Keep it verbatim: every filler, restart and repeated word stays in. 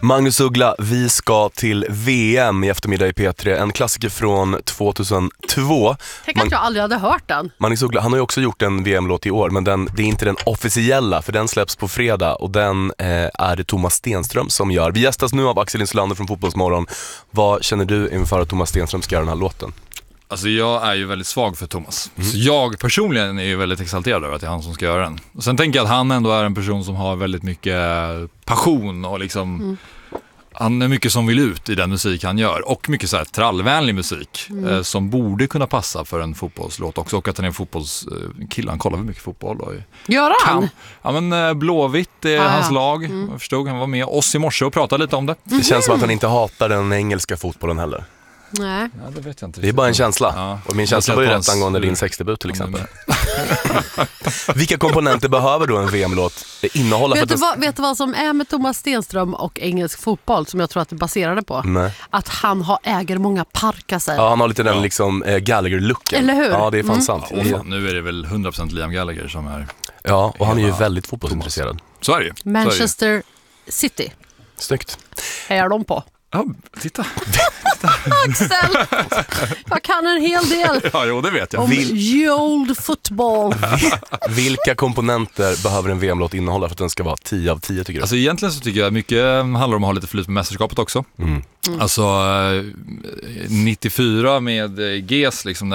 Magnus Uggla, vi ska till V M i eftermiddag i P tre. En klassiker från tvåtusentvå. Tänk att Man- jag aldrig hade hört den. Magnus Uggla, han har ju också gjort en V M-låt i år, men den, det är inte den officiella, för den släpps på fredag och den eh, är det Thomas Stenström som gör. Vi gästas nu av Axel Insulander från Fotbollsmorgon. Vad känner du inför att Thomas Stenström ska göra den här låten? Alltså jag är ju väldigt svag för Thomas. Mm. Så jag personligen är ju väldigt exalterad över att det är han som ska göra den. Och sen tänker jag att han ändå är en person som har väldigt mycket passion och liksom... Mm. Han är mycket som vill ut i den musik han gör. Och mycket så här trallvänlig musik mm. eh, som borde kunna passa för en fotbollslåt också. Och att han är en fotbollskille. Han kollar mycket fotboll. Och Gör han? Ja, men eh, Blåvitt är ah, hans ja. lag. Mm. Jag förstod, han var med oss i morse och pratade lite om det. Det känns som att han inte hatar den engelska fotbollen heller. Nej. Ja, det vet jag inte. Det är bara en känsla. Ja. Och min känsla var ju rätt angående din sexdebut till exempel. Vilka komponenter behöver då en V M-låt innehålla? Vet för du, att vad, vet du vad som är med Thomas Stenström och engelsk fotboll som jag tror att det baserade på? Nej. Att han har, äger många parkasser. Ja, han har lite den liksom eh, Gallagher-looken. Eller hur? Ja, det är fan Mm. sant. Ja, fan, nu är det väl hundra procent Liam Gallagher som är... Ja, och han är ju väldigt fotbollsintresserad. Så är det ju. Manchester City. Snyggt. Hejar de på. Ja, titta. Axel! Jag kan en hel del Ja, jo, det vet jag. om Vil- old football. Vilka komponenter behöver en V M-låt innehålla för att den ska vara tio av tio tycker du? Alltså egentligen så tycker jag mycket handlar om att ha lite flyt med mästerskapet också. Mm. Alltså nittiofyra med G S liksom,